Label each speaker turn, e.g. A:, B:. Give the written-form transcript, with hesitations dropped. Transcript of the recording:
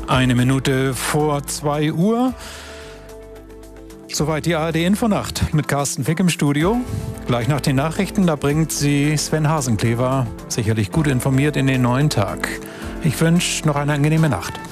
A: Eine Minute vor 2 Uhr. Soweit die ARD-Infonacht mit Carsten Fick im Studio. Gleich nach den Nachrichten, da bringt sie Sven Hasenclever sicherlich gut informiert in den neuen Tag. Ich wünsche noch eine angenehme Nacht.